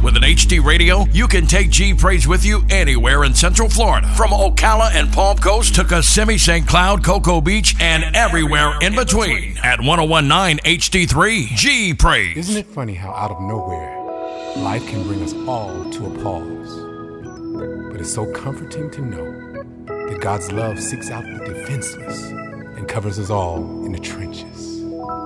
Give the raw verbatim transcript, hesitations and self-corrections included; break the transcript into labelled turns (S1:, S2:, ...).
S1: With an H D radio, you can take G Praise with you anywhere in Central Florida. From Ocala and Palm Coast to Kissimmee, Saint Cloud, Cocoa Beach, and everywhere in between. At one oh one point nine H D three, G Praise.
S2: Isn't it funny how out of nowhere, life can bring us all to a pause? But it's so comforting to know that God's love seeks out the defenseless and covers us all in the trenches.